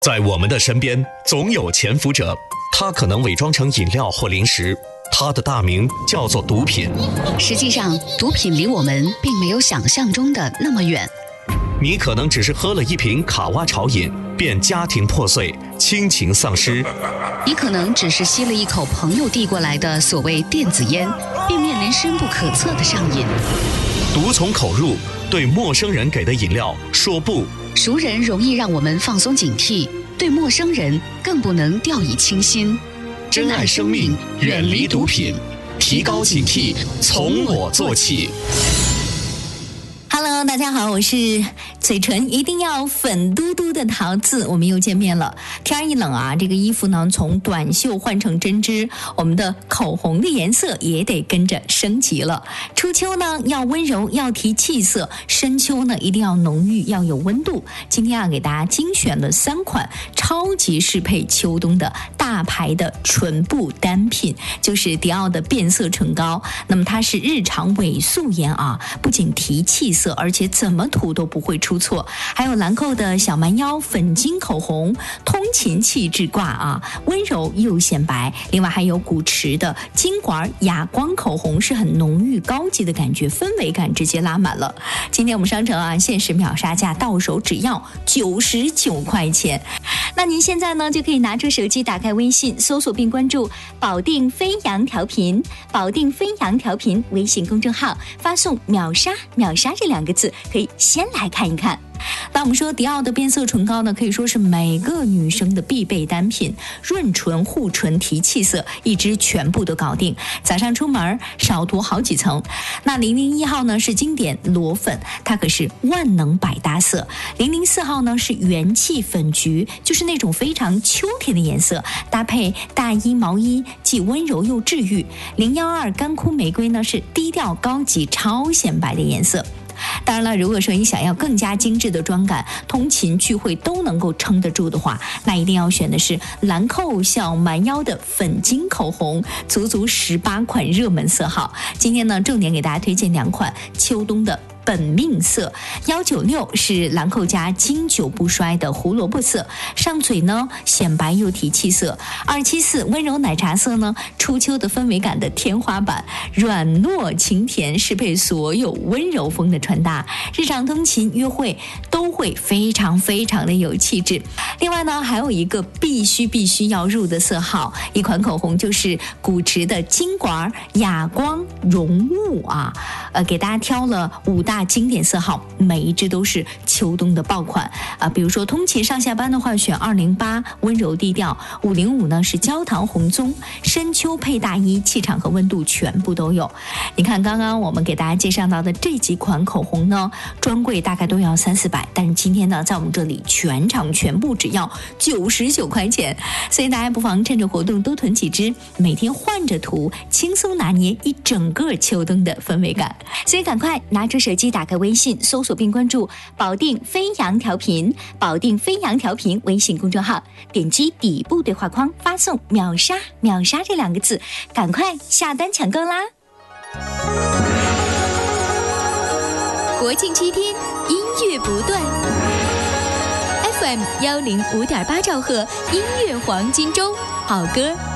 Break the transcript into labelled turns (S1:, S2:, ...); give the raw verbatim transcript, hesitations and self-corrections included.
S1: 在我们的身边总有潜伏者，他可能伪装成饮料或零食，他的大名叫做毒品。
S2: 实际上，毒品离我们并没有想象中的那么远。
S1: 你可能只是喝了一瓶卡哇潮饮，便家庭破碎，亲情丧失；
S2: 你可能只是吸了一口朋友递过来的所谓电子烟，便面临深不可测的上瘾。
S1: 毒从口入，对陌生人给的饮料说不。
S2: 熟人容易让我们放松警惕，对陌生人更不能掉以轻心。
S1: 珍爱生命，远离毒品，提高警惕，从我做起。
S3: Hello， 大家好，我是嘴唇一定要粉嘟嘟的桃子，我们又见面了。天一冷啊，这个衣服呢从短袖换成针织，我们的口红的颜色也得跟着升级了。初秋呢要温柔，要提气色；深秋呢一定要浓郁，要有温度。今天啊给大家精选了三款超级适配秋冬的大牌的唇部单品，就是迪奥的变色唇膏。那么它是日常伪素颜啊，不仅提气色，而且怎么涂都不会出错。还有兰蔻的小蛮腰粉晶口红，通勤气质挂啊，温柔又显白。另外还有古驰的金管哑光口红，是很浓郁高级的感觉，氛围感直接拉满了。今天我们商城啊限时秒杀价，到手只要九十九块钱。那您现在呢就可以拿出手机，打开微信，搜索并关注保定飞扬调频，保定飞扬调频微信公众号，发送秒杀秒杀这两个字，可以先来看一看。那我们说迪奥的变色唇膏呢，可以说是每个女生的必备单品，润唇、护唇、提气色，一支全部都搞定。早上出门少涂好几层。那零零一号呢是经典裸粉，它可是万能百搭色。零零四号呢是元气粉橘，就是那种非常秋天的颜色，搭配大衣毛衣，既温柔又治愈。零幺二干枯玫瑰呢是低调高级超显白的颜色。当然了，如果说你想要更加精致的妆感，通勤聚会都能够撑得住的话，那一定要选的是兰蔻小蛮腰的粉晶口红，足足十八款热门色号。今天呢，重点给大家推荐两款秋冬的本命色。一九六是兰蔻家经久不衰的胡萝卜色，上嘴呢显白又提气色。二七四温柔奶茶色呢，初秋的氛围感的天花板，软糯清甜，适配所有温柔风的穿搭，日常通勤约会都会非常非常的有气质。另外呢，还有一个必须必须要入的色号，一款口红就是古驰的金管哑光溶雾啊，呃，给大家挑了五大经典色号，每一支都是秋冬的爆款啊、呃。比如说通勤上下班的话，选二零八温柔低调，五零五呢是焦糖红棕，深秋配大衣，气场和温度全部都有。你看刚刚我们给大家介绍到的这几款口红呢，专柜大概都要三四百，但是今天呢，在我们这里全场全部只要九十九块钱，所以大家不妨趁着活动多囤几支，每天换着涂，轻松拿捏一整个秋冬的氛围感。所以赶快拿出手机，打开微信，搜索并关注保定飞扬调频，保定飞扬调频微信公众号，点击底部对话框，发送秒杀秒杀这两个字，赶快下单抢购啦！
S4: 国庆七天，音乐不断 ，F M 幺零五点八兆赫，音乐黄金周，好歌